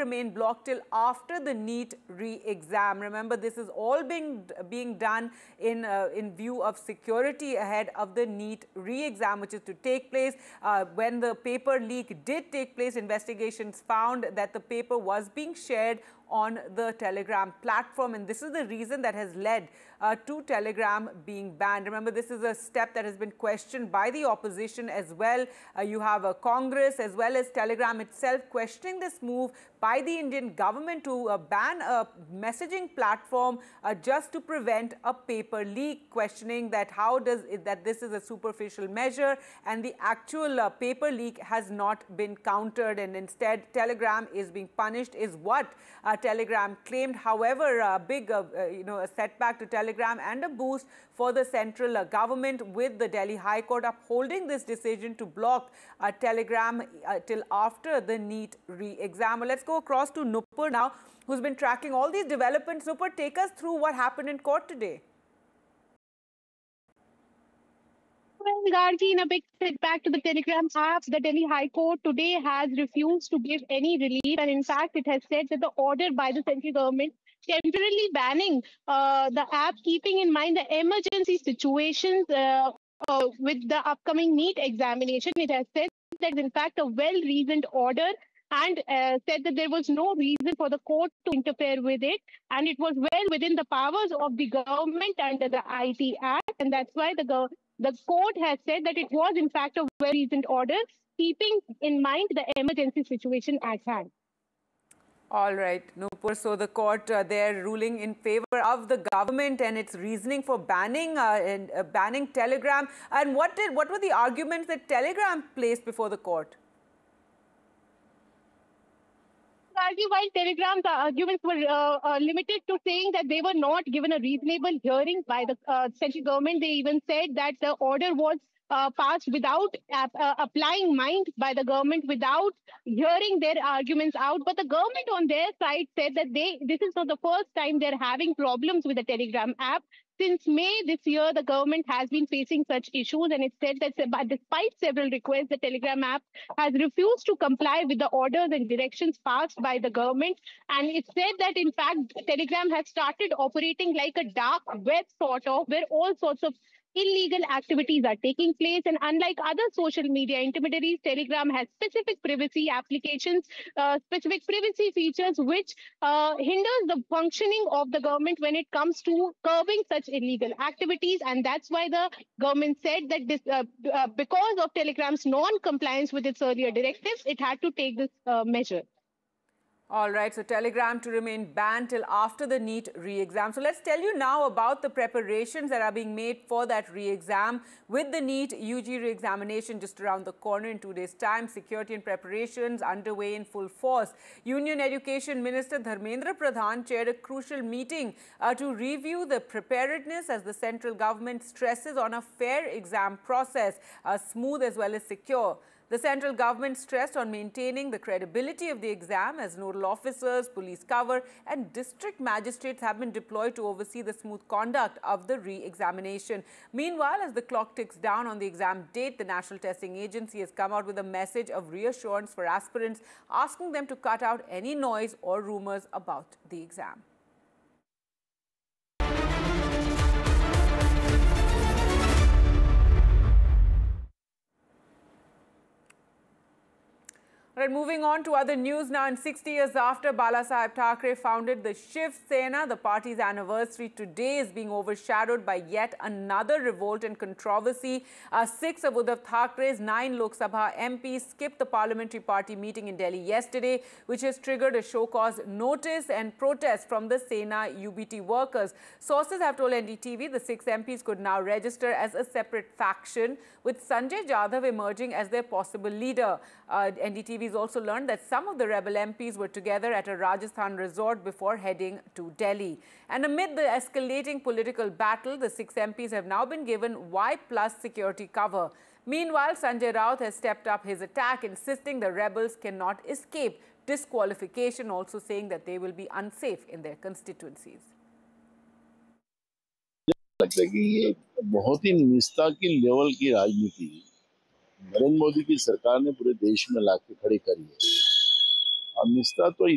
remain blocked till after the NEET re-exam. Remember, this is all being done in view of security ahead of the NEET re-exam, which is to take place. When the paper leak did take place, investigations found that the paper was being shared on the Telegram platform, and this is the reason that has led to Telegram being banned. Remember, this is a step that has been questioned by the opposition as well. You have a Congress as well as Telegram itself questioning this move by the Indian government to ban a messaging platform just to prevent a paper leak, questioning that how does it, that this is a superficial measure and the actual paper leak has not been countered, and instead Telegram is being punished, is what Telegram claimed. However, a big a setback to Telegram and a boost for the central government, with the Delhi High Court upholding this decision to block Telegram till after the NEET re-exam. Well, let's go across to Nupur now, who's been tracking all these developments. Nupur, take us through what happened in court today. Well, Gargi, in a big setback to the Telegram app, the Delhi High Court today has refused to give any relief, and in fact, it has said that the order by the central government temporarily banning the app, keeping in mind the emergency situations with the upcoming NEET examination. It has said that, in fact, a well-reasoned order, and said that there was no reason for the court to interfere with it, and it was well within the powers of the government under the IT Act, and that's why the court has said that it was, in fact, a well-reasoned order, keeping in mind the emergency situation at hand. All right, Nupur. So the court they're ruling in favor of the government and its reasoning for banning banning Telegram. And what were the arguments that Telegram placed before the court? While Telegram's arguments were limited to saying that they were not given a reasonable hearing by the central government, they even said that the order was passed without applying mind by the government, without hearing their arguments out. But the government on their side said that this is not the first time they're having problems with the Telegram app. Since May this year, the government has been facing such issues, and it said that despite several requests, the Telegram app has refused to comply with the orders and directions passed by the government. And it said that, in fact, Telegram has started operating like a dark web sort of, where all sorts of illegal activities are taking place. And unlike other social media intermediaries, Telegram has specific privacy applications, specific privacy features, which hinders the functioning of the government when it comes to curbing such illegal activities. And that's why the government said that this, because of Telegram's non-compliance with its earlier directives, it had to take this measure. All right, so Telegram to remain banned till after the NEET re-exam. So let's tell you now about the preparations that are being made for that re-exam. With the NEET UG re-examination just around the corner in 2 days' time, security and preparations underway in full force. Union Education Minister Dharmendra Pradhan chaired a crucial meeting to review the preparedness as the central government stresses on a fair exam process, smooth as well as secure. The central government stressed on maintaining the credibility of the exam as nodal officers, police cover and district magistrates have been deployed to oversee the smooth conduct of the re-examination. Meanwhile, as the clock ticks down on the exam date, the National Testing Agency has come out with a message of reassurance for aspirants, asking them to cut out any noise or rumors about the exam. All right, moving on to other news now. In 60 years after Balasaheb Thackeray founded the Shiv Sena, the party's anniversary today is being overshadowed by yet another revolt and controversy. 6 of Uddhav Thackeray's 9 Lok Sabha MPs skipped the parliamentary party meeting in Delhi yesterday, which has triggered a show-cause notice and protest from the Sena UBT workers. Sources have told NDTV the 6 MPs could now register as a separate faction, with Sanjay Jadhav emerging as their possible leader. NDTV has also learned that some of the rebel MPs were together at a Rajasthan resort before heading to Delhi. And amid the escalating political battle, the 6 MPs have now been given Y+ security cover. Meanwhile, Sanjay Raut has stepped up his attack, insisting the rebels cannot escape disqualification, also saying that they will be unsafe in their constituencies. लगता है कि ये बहुत ही निष्ठा की level की राजनीति नरेंद्र मोदी की सरकार ने पूरे देश में लाके खड़ी करी है। और निष्ठा तो